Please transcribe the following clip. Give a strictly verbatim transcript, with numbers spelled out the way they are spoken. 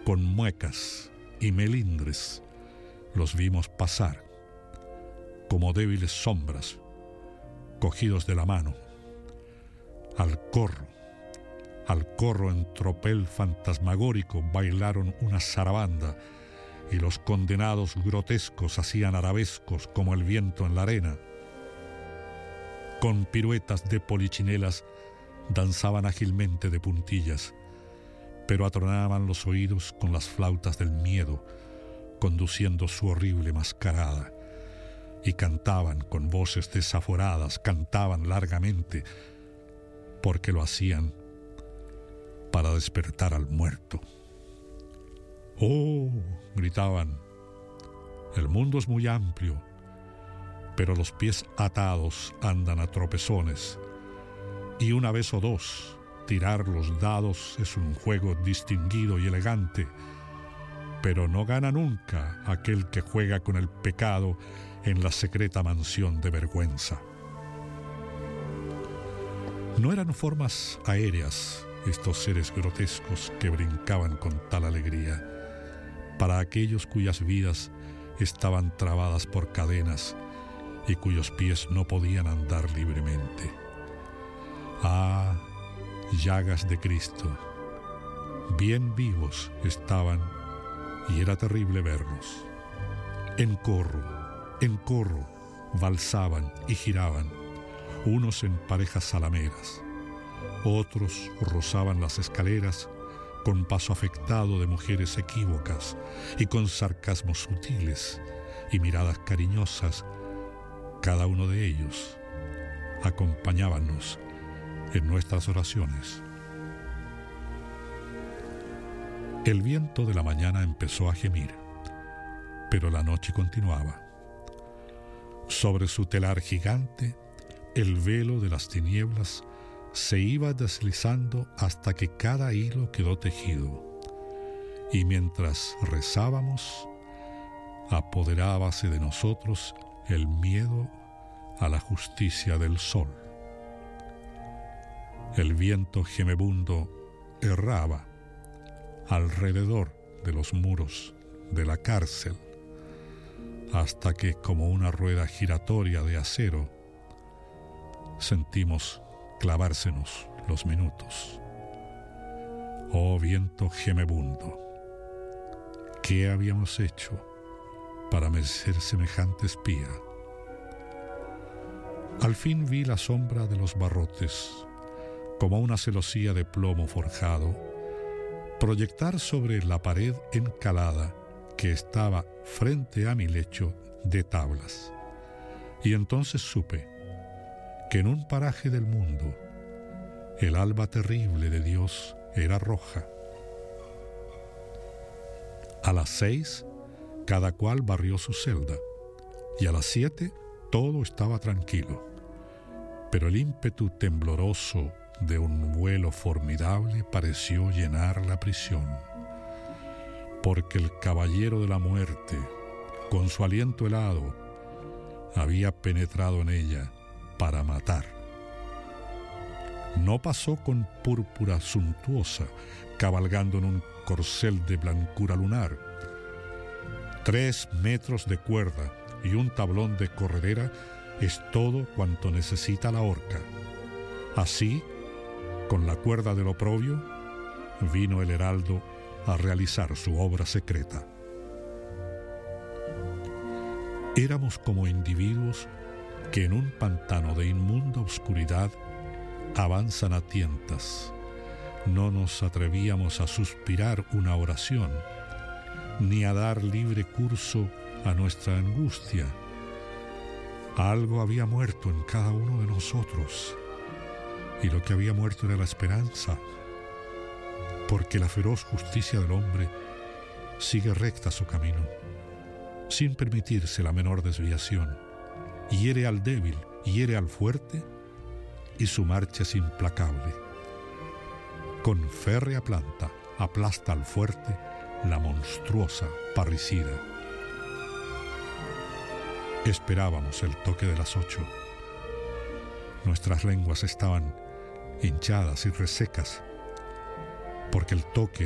con muecas y melindres, los vimos pasar como débiles sombras, cogidos de la mano. Al corro, al corro en tropel fantasmagórico bailaron una zarabanda, y los condenados grotescos hacían arabescos como el viento en la arena. Con piruetas de polichinelas danzaban ágilmente de puntillas, pero atronaban los oídos con las flautas del miedo, conduciendo su horrible mascarada, y cantaban con voces desaforadas, cantaban largamente, porque lo hacían para despertar al muerto. ¡Oh!, gritaban, el mundo es muy amplio, pero los pies atados andan a tropezones, y una vez o dos tirar los dados es un juego distinguido y elegante, pero no gana nunca aquel que juega con el pecado en la secreta mansión de vergüenza. No eran formas aéreas estos seres grotescos que brincaban con tal alegría, para aquellos cuyas vidas estaban trabadas por cadenas y cuyos pies no podían andar libremente. Ah, llagas de Cristo, bien vivos estaban, y era terrible verlos. En corro, en corro, valsaban y giraban, unos en parejas salameras, otros rozaban las escaleras con paso afectado de mujeres equívocas y con sarcasmos sutiles y miradas cariñosas. Cada uno de ellos acompañábanos en nuestras oraciones. El viento de la mañana empezó a gemir, pero la noche continuaba. Sobre su telar gigante, el velo de las tinieblas se iba deslizando hasta que cada hilo quedó tejido, y mientras rezábamos, apoderábase de nosotros el miedo a la justicia del sol. El viento gemebundo erraba alrededor de los muros de la cárcel, hasta que, como una rueda giratoria de acero, sentimos clavársenos los minutos. Oh viento gemebundo, ¿qué habíamos hecho para merecer semejante espía? Al fin vi la sombra de los barrotes, como una celosía de plomo forjado, proyectar sobre la pared encalada que estaba frente a mi lecho de tablas. Y entonces supe que en un paraje del mundo el alba terrible de Dios era roja. A las seis cada cual barrió su celda, y a las siete todo estaba tranquilo, pero el ímpetu tembloroso de un vuelo formidable pareció llenar la prisión, porque el caballero de la muerte, con su aliento helado, había penetrado en ella para matar. No pasó con púrpura suntuosa, cabalgando en un corcel de blancura lunar. Tres metros de cuerda y un tablón de corredera es todo cuanto necesita la horca. Así, con la cuerda del oprobio, vino el heraldo a realizar su obra secreta. Éramos como individuos que en un pantano de inmunda oscuridad avanzan a tientas. No nos atrevíamos a suspirar una oración, ni a dar libre curso a nuestra angustia. Algo había muerto en cada uno de nosotros, y lo que había muerto era la esperanza, porque la feroz justicia del hombre sigue recta su camino, sin permitirse la menor desviación. Hiere al débil, hiere al fuerte, y su marcha es implacable. Con férrea planta aplasta al fuerte la monstruosa parricida. Esperábamos el toque de las ocho. Nuestras lenguas estaban hinchadas y resecas, porque el toque